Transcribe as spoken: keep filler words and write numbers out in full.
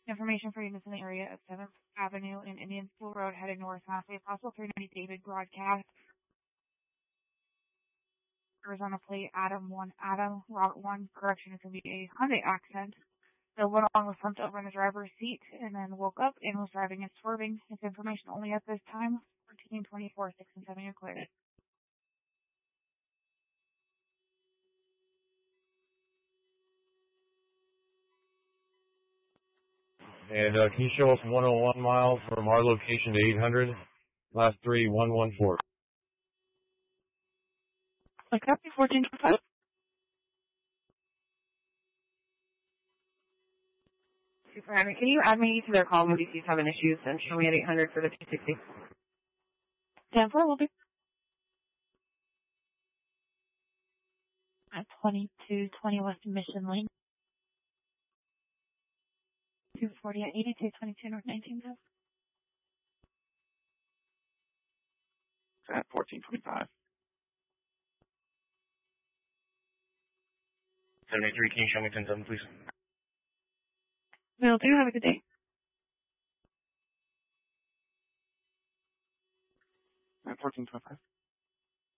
Information for units in the area of seventh Avenue and Indian School Road heading north, Massey, Apostle three ninety David broadcast. Arizona plate, Adam one, Adam, Route one, correction, it's going to be a Hyundai Accent. The one along was slumped over in the driver's seat and then woke up and was driving and swerving. It's information only at this time. fourteen twenty-four, six and seven, you're clear. And uh, can you show us one oh one miles from our location to eight hundred? Last three, one one four. Like that, fourteen twenty-five. Super Henry, can you add me to their call when D C's having issues and show me at eight hundred for the two sixty? ten four will be. At twenty-two twenty West Mission Lane. two forty at eighty-two twenty-two North nineteenth. At fourteen twenty-five. seventy-three, can you show me ten seven, please? Will do. Have a good day. At fourteen twenty-five.